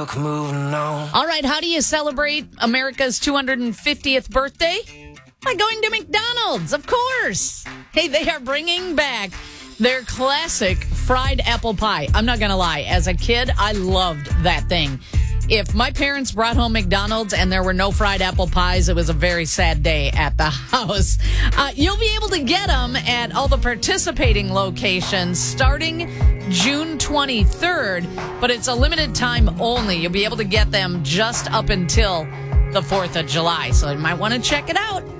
book, moving on. All right, how do you celebrate America's 250th birthday? By going to McDonald's, of course. Hey, they are bringing back their classic fried apple pie. I'm not going to lie. As a kid, I loved that thing. If my parents brought home McDonald's and there were no fried apple pies, it was a very sad day at the house. You'll be able to get them at all the participating locations starting June 23rd, but it's a limited time only. You'll be able to get them just up until the 4th of July, so you might want to check it out.